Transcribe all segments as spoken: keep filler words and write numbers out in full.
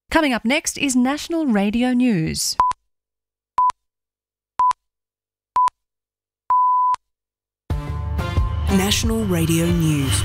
Coming up next is National Radio News. National Radio News.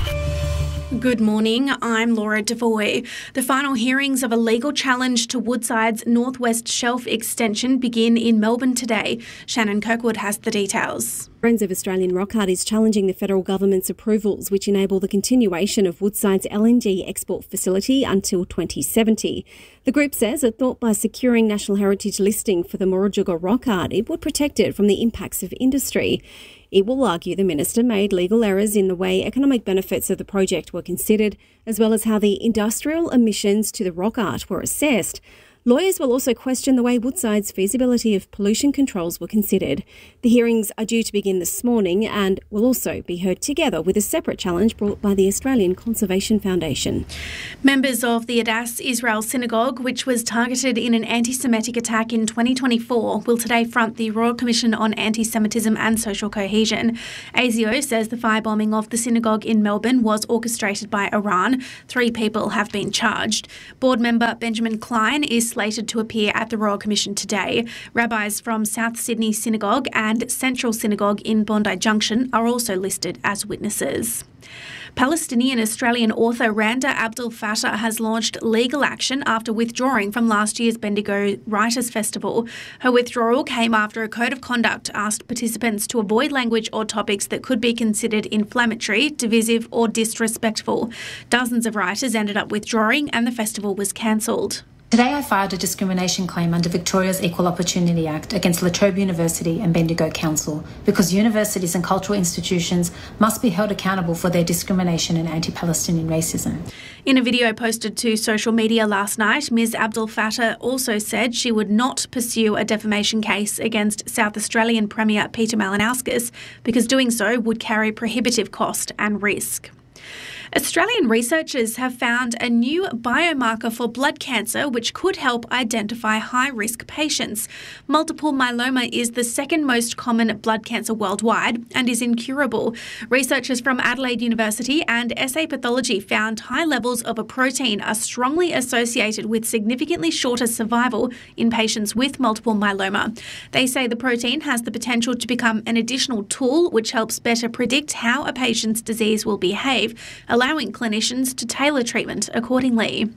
Good morning, I'm Laura Devoy. The final hearings of a legal challenge to Woodside's Northwest Shelf extension begin in Melbourne today. Shannon Kirkwood has the details. Friends of Australian Rock Art is challenging the federal government's approvals which enable the continuation of Woodside's L N G export facility until twenty seventy. The group says it thought by securing National Heritage listing for the Murujuga Rock Art, it would protect it from the impacts of industry. It will argue the minister made legal errors in the way economic benefits of the project were considered, as well as how the industrial emissions to the rock art were assessed. Lawyers will also question the way Woodside's feasibility of pollution controls were considered. The hearings are due to begin this morning and will also be heard together with a separate challenge brought by the Australian Conservation Foundation. Members of the Adass Israel Synagogue, which was targeted in an anti-Semitic attack in twenty twenty-four, will today front the Royal Commission on Anti-Semitism and Social Cohesion. A S I O says the firebombing of the synagogue in Melbourne was orchestrated by Iran. Three people have been charged. Board member Benjamin Klein is slated to appear at the Royal Commission today. Rabbis from South Sydney Synagogue and Central Synagogue in Bondi Junction are also listed as witnesses. Palestinian-Australian author Randa Abdel Fattah has launched legal action after withdrawing from last year's Bendigo Writers' Festival. Her withdrawal came after a code of conduct asked participants to avoid language or topics that could be considered inflammatory, divisive or disrespectful. Dozens of writers ended up withdrawing and the festival was cancelled. Today I filed a discrimination claim under Victoria's Equal Opportunity Act against La Trobe University and Bendigo Council because universities and cultural institutions must be held accountable for their discrimination and anti-Palestinian racism. In a video posted to social media last night, Miz Abdel Fattah also said she would not pursue a defamation case against South Australian Premier Peter Malinauskas because doing so would carry prohibitive cost and risk. Australian researchers have found a new biomarker for blood cancer which could help identify high-risk patients. Multiple myeloma is the second most common blood cancer worldwide and is incurable. Researchers from Adelaide University and S A Pathology found high levels of a protein are strongly associated with significantly shorter survival in patients with multiple myeloma. They say the protein has the potential to become an additional tool which helps better predict how a patient's disease will behave, allowing clinicians to tailor treatment accordingly.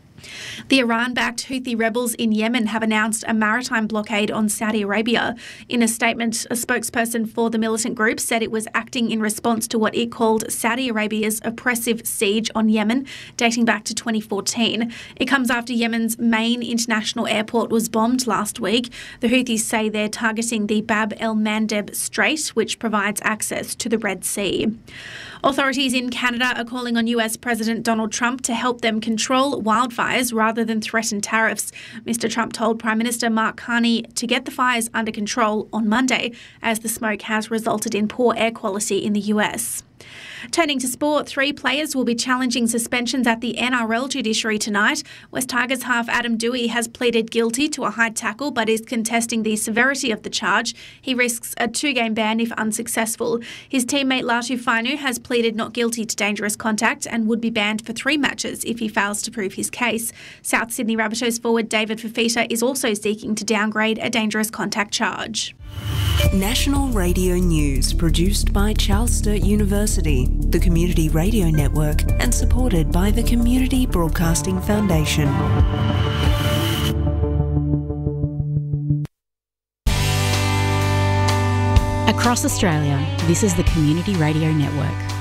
The Iran-backed Houthi rebels in Yemen have announced a maritime blockade on Saudi Arabia. In a statement, a spokesperson for the militant group said it was acting in response to what it called Saudi Arabia's oppressive siege on Yemen, dating back to twenty fourteen. It comes after Yemen's main international airport was bombed last week. The Houthis say they're targeting the Bab el-Mandeb Strait, which provides access to the Red Sea. Authorities in Canada are calling on U S President Donald Trump to help them control wildfires rather than threaten tariffs. Mister Trump told Prime Minister Mark Carney to get the fires under control on Monday, as the smoke has resulted in poor air quality in the U S. Turning to sport, three players will be challenging suspensions at the N R L judiciary tonight. West Tigers half Adam Dewey has pleaded guilty to a high tackle but is contesting the severity of the charge. He risks a two-game ban if unsuccessful. His teammate Latu Fainu has pleaded not guilty to dangerous contact and would be banned for three matches if he fails to prove his case. South Sydney Rabbitohs forward David Fifita is also seeking to downgrade a dangerous contact charge. National Radio News, produced by Charles Sturt University, the Community Radio Network, and supported by the Community Broadcasting Foundation. Across Australia, this is the Community Radio Network.